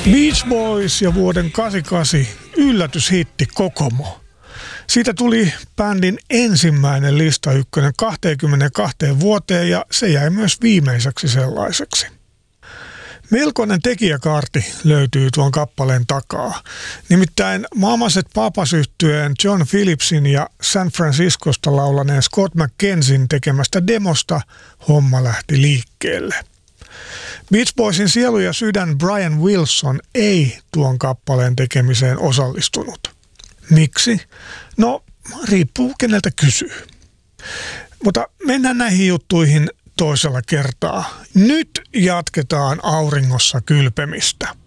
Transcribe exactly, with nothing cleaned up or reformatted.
Beach Boys ja vuoden kahdeksankymmentäkahdeksan yllätyshitti Kokomo. Siitä tuli bändin ensimmäinen lista ykkönen kaksikymmentäkaksi vuoteen ja se jäi myös viimeiseksi sellaiseksi. Melkoinen tekijäkaarti löytyy tuon kappaleen takaa. Nimittäin Mamaset Papas-yhtyeen John Phillipsin ja San Franciscosta laulaneen Scott McKenzien tekemästä demosta homma lähti liikkeelle. Beach Boysin sielu ja sydän Brian Wilson ei tuon kappaleen tekemiseen osallistunut. Miksi? No, riippuu keneltä kysyy. Mutta mennään näihin juttuihin toisella kertaa. Nyt jatketaan auringossa kylpemistä.